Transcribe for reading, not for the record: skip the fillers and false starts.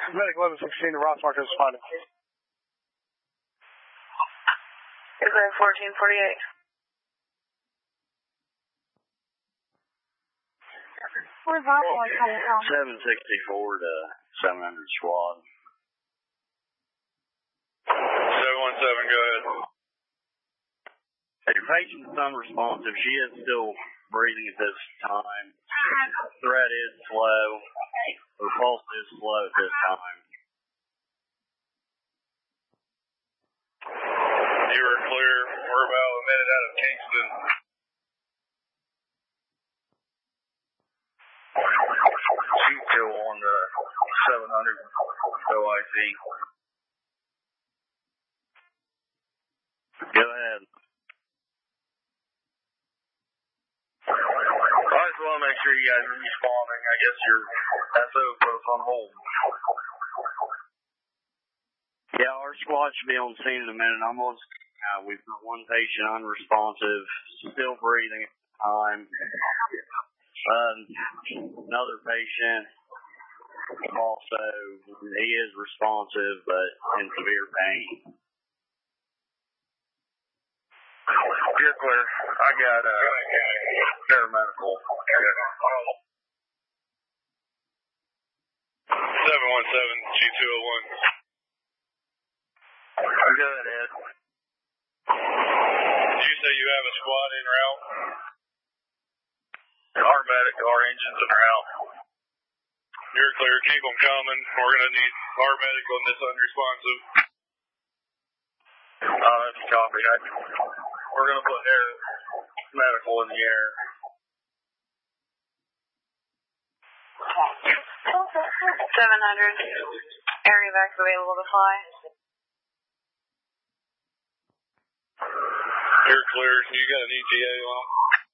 Medic 1116 to Ross Mark is responding. You're clear 1448. Where's Oswald coming from? 764 to 700 squad. 717, go ahead. Your patient's unresponsive. She is still breathing at this time. Threat is slow. Her pulse is slow at this time. You are clear. We're about a minute out of Kingston. Still on the 700 OIC. Go ahead. I just want to make sure you guys are responding. I guess your SO put us on hold. Yeah, our squad should be on scene in a minute. We've got one patient unresponsive, still breathing at the time. Another patient also, he is responsive but in severe pain. You're clear. I got paramedical. 717 G201. Go ahead, Ed. Did you say you have a squad in route? Our medic, our engines in route. You're clear. Keep them coming. We're going to need our medic on this unresponsive. That's a copy. We're going to put air medical in the air. 700. Air evac available to fly. You're clear. You got an ETA on?